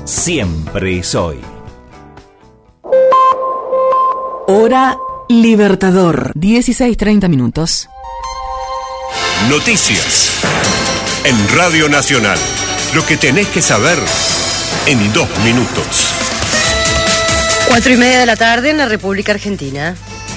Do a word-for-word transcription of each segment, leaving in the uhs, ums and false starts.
siempre es hoy. Hora Libertador, dieciséis treinta minutos. Noticias en Radio Nacional. Lo que tenés que saber en dos minutos. Cuatro y media de la tarde en la República Argentina.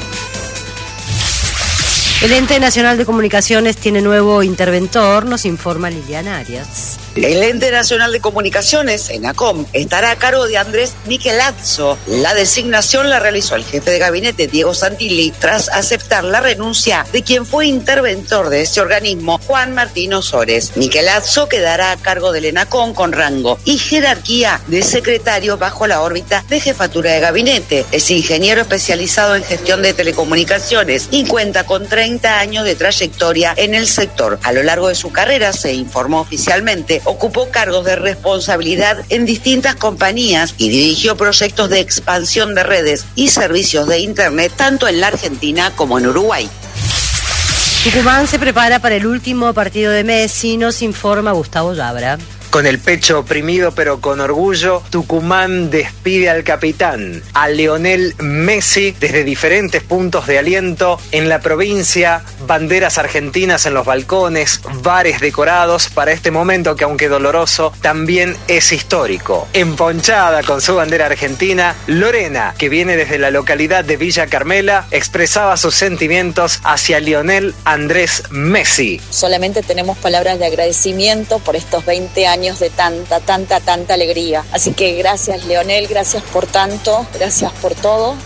El Ente Nacional de Comunicaciones tiene nuevo interventor, nos informa Liliana Arias. El Ente Nacional de Comunicaciones, ENACOM, estará a cargo de Andrés Michelazzo. La designación la realizó el jefe de gabinete, Diego Santilli, tras aceptar la renuncia de quien fue interventor de ese organismo, Juan Martín Osores. Michelazzo quedará a cargo del ENACOM con rango y jerarquía de secretario bajo la órbita de jefatura de gabinete. Es ingeniero especializado en gestión de telecomunicaciones y cuenta con treinta años de trayectoria en el sector. A lo largo de su carrera, se informó oficialmente, ocupó cargos de responsabilidad en distintas compañías y dirigió proyectos de expansión de redes y servicios de Internet tanto en la Argentina como en Uruguay. Tucumán se prepara para el último partido de Messi, nos informa Gustavo Llabra. Con el pecho oprimido pero con orgullo, Tucumán despide al capitán, a Lionel Messi, desde diferentes puntos de aliento en la provincia, banderas argentinas en los balcones, bares decorados para este momento que, aunque doloroso, también es histórico. Emponchada con su bandera argentina, Lorena, que viene desde la localidad de Villa Carmela, expresaba sus sentimientos hacia Lionel Andrés Messi. Solamente tenemos palabras de agradecimiento por estos veinte años de tanta, tanta, tanta alegría. Así que gracias, Leonel, gracias por tanto, gracias por todo.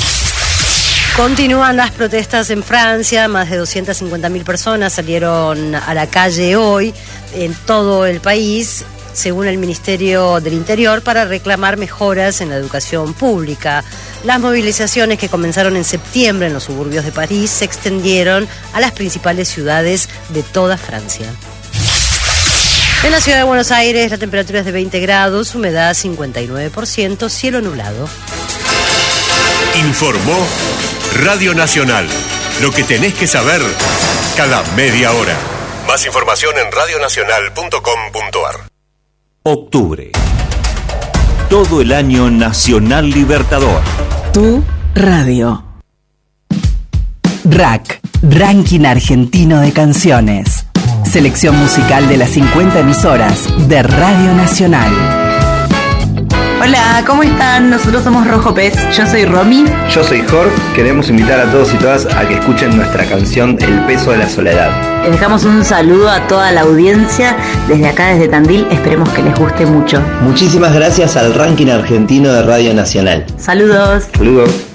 Continúan las protestas en Francia, más de doscientas cincuenta mil personas salieron a la calle hoy en todo el país, según el Ministerio del Interior, para reclamar mejoras en la educación pública. Las movilizaciones, que comenzaron en septiembre en los suburbios de París, se extendieron a las principales ciudades de toda Francia. En la ciudad de Buenos Aires la temperatura es de veinte grados, humedad cincuenta y nueve por ciento, cielo nublado. Informó Radio Nacional. Lo que tenés que saber cada media hora. Más información en radio nacional punto com punto a r. Octubre. Todo el año Nacional Libertador. Tu radio. R A C, Ranking Argentino de Canciones. Selección musical de las cincuenta emisoras de Radio Nacional. Hola, ¿cómo están? Nosotros somos Rojo Pez, yo soy Romy. Yo soy Jorge. Queremos invitar a todos y todas a que escuchen nuestra canción El Peso de la Soledad. Les dejamos un saludo a toda la audiencia desde acá, desde Tandil. Esperemos que les guste mucho. Muchísimas gracias al Ranking Argentino de Radio Nacional. Saludos. Saludos.